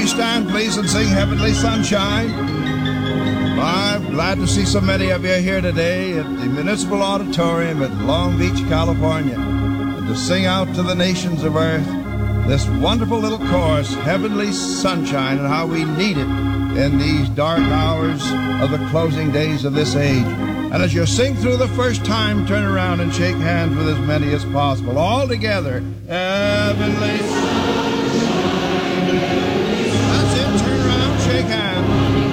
we stand, please, and sing Heavenly Sunshine? I'm glad to see so many of you here today at the Municipal Auditorium at Long Beach, California, and to sing out to the nations of earth this wonderful little chorus, Heavenly Sunshine, and how we need it in these dark hours of the closing days of this age. And as you sing through the first time, turn around and shake hands with as many as possible. All together, Heavenly Sunshine.